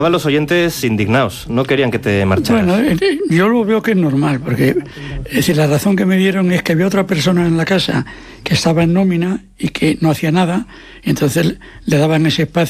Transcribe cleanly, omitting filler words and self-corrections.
Los oyentes indignados, no querían que te marcharas. Bueno, yo lo veo que es normal, porque es decir, la razón que me dieron es que había otra persona en la casa que estaba en nómina y que no hacía nada, y entonces le daban ese espacio